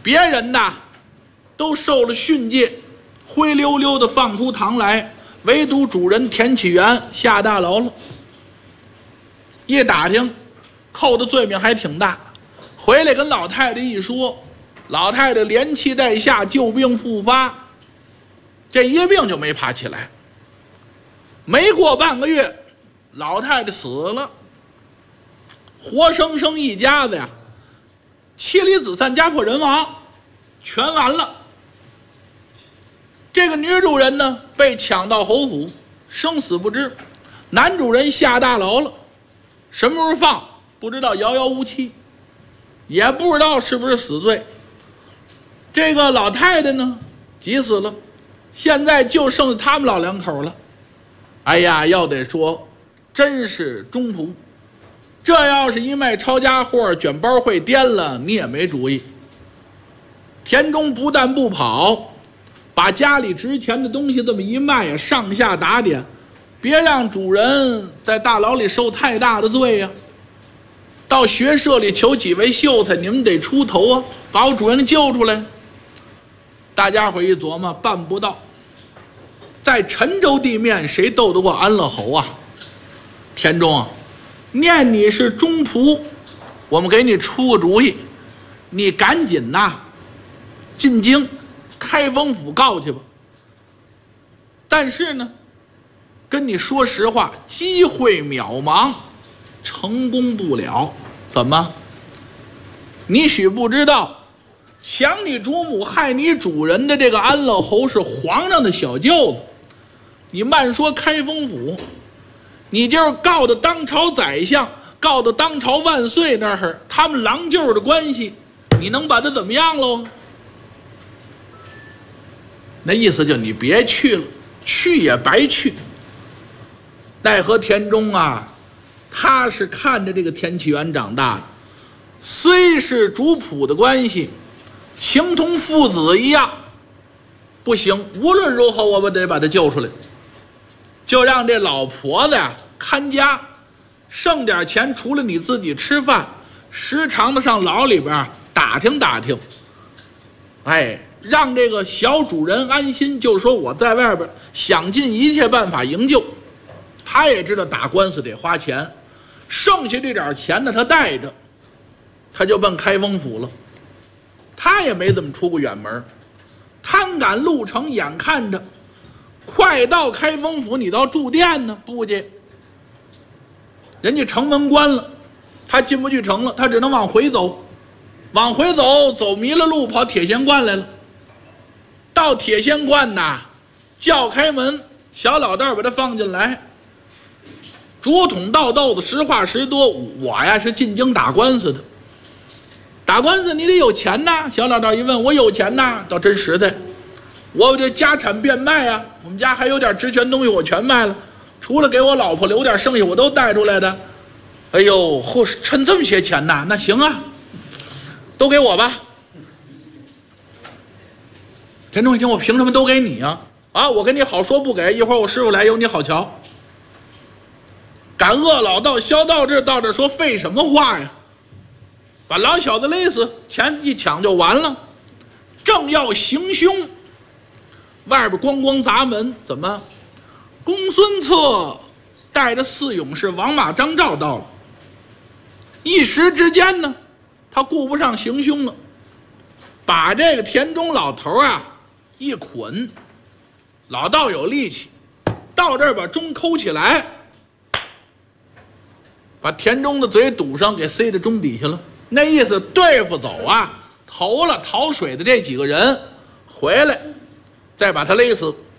别人呐都受了训诫，灰溜溜的放出堂来，唯独主人田启元下大牢了。一打听，扣的罪名还挺大，回来跟老太太一说，老太太连气带下，旧病复发，这一病就没爬起来。没过半个月，老太太死了，活生生一家子呀，妻离子散，家破人亡，全完了。这个女主人呢，被抢到侯府，生死不知；男主人下大牢了，什么时候放不知道，遥遥无期，也不知道是不是死罪。这个老太太呢，急死了，现在就剩下他们老两口了。哎呀，要得说真是中途，这要是一卖抄家货卷包会颠了，你也没主意。田中不但不跑，把家里值钱的东西这么一卖呀，上下打点，别让主人在大牢里受太大的罪呀。到学社里求几位秀才，你们得出头啊，把我主人救出来。大家伙一琢磨，办不到。在陈州地面，谁斗得过安乐侯啊？田中啊，念你是中仆，我们给你出个主意，你赶紧呐，进京开封府告去吧。但是呢，跟你说实话，机会渺茫，成功不了。怎么？你许不知道，抢你主母害你主人的这个安乐侯是皇上的小舅子。你慢说开封府，你就是告的当朝宰相，告的当朝万岁那儿，他们郎舅的关系，你能把他怎么样喽？那意思就你别去了，去也白去。奈何田中啊，他是看着这个田启元长大的，虽是主仆的关系，情同父子一样，不行，无论如何我们得把他救出来。就让这老婆子呀看家，剩点钱，除了你自己吃饭，时常的上牢里边打听打听。哎，让这个小主人安心，就是说我在外边想尽一切办法营救。他也知道打官司得花钱，剩下这点钱呢他带着，他就奔开封府了。他也没怎么出过远门，贪赶路程，眼看着快到开封府，你到住店呢？不去，人家城门关了，他进不去城了，他只能往回走，往回走，走迷了路，跑铁仙观来了。到铁仙观呐，叫开门，小老道把他放进来，竹筒倒豆子，实话实说，我呀是进京打官司的。打官司你得有钱呐。小老道一问，我有钱呐，倒真实在。我这家产变卖啊，我们家还有点值钱东西，我全卖了，除了给我老婆留点，剩下我都带出来的。哎呦，嚯，趁这么些钱呐？那行啊，都给我吧。田中一听，我凭什么都给你啊？啊，我跟你好说不给，一会儿我师傅来有你好瞧。赶恶老道萧道这到这说废什么话呀？把老小子勒死，钱一抢就完了。正要行凶，外边咣咣砸门，怎么？公孙策带着4勇士王马张赵到了。一时之间呢，他顾不上行凶了，把这个田中老头啊一捆。老道有力气，到这儿把钟抠起来，把田中的嘴堵上，给塞在钟底下了。那意思对付走啊，投了逃水的这几个人回来，再把他勒死。